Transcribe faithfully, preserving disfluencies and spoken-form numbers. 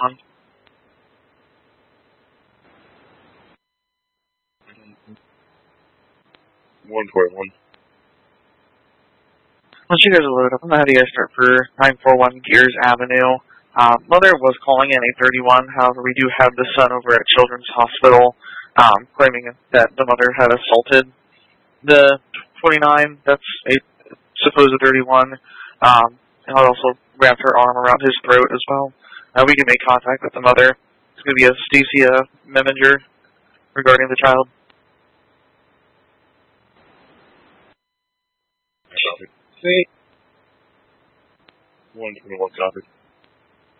one. one twenty-one. Once you guys are loaded up, I'm going to have you guys start for nine four one Gears Avenue. Uh, mother was calling in eight thirty-one, however, we do have the son over at Children's Hospital um, claiming that the mother had assaulted the twenty-nine, that's a supposed thirty-one, um, and also wrapped her arm around his throat as well. Uh, we can make contact with the mother. It's going to be a Stacia Meminger regarding the child. Copy. See? one twenty-one copy.